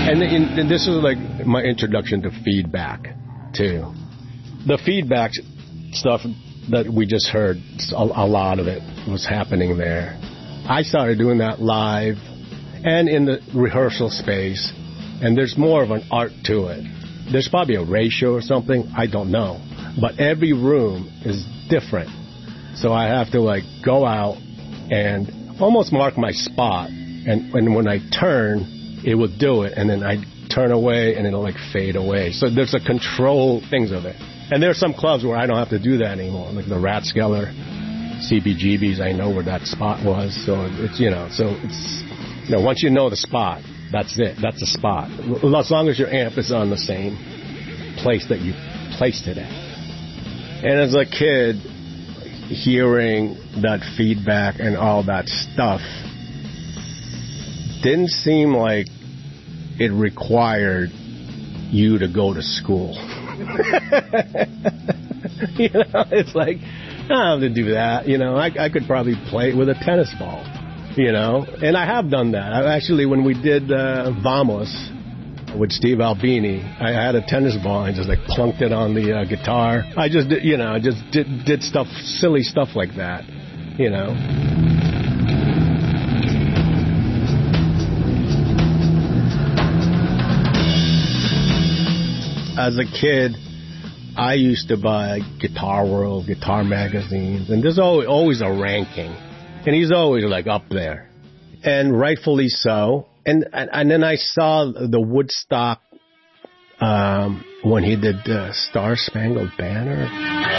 And this is like my introduction to feedback, too. The feedback stuff that we just heard, a lot of it was happening there. I started doing that live and in the rehearsal space, and there's more of an art to it. There's probably a ratio or something, I don't know. But every room is different. So I have to like go out and almost mark my spot. And when I turn, it will do it. And then I turn away and it'll like fade away. So there's a control things of it. And there are some clubs where I don't have to do that anymore. Like the Rathskeller, CBGB's, I know where that spot was. So it's, once you know the spot, that's it. That's the spot. As long as your amp is on the same place that you placed it at. And as a kid, hearing that feedback and all that stuff didn't seem like it required you to go to school. It's like, I don't have to do that. I could probably play it with a tennis ball, And I have done that. Actually, when we did Vamos with Steve Albini, I had a tennis ball and just like plunked it on the guitar. I just did, did stuff, silly stuff like that, As a kid, I used to buy Guitar World, guitar magazines, and there's always a ranking. And he's always like up there. And rightfully so. And then I saw the Woodstock when he did Star Spangled Banner.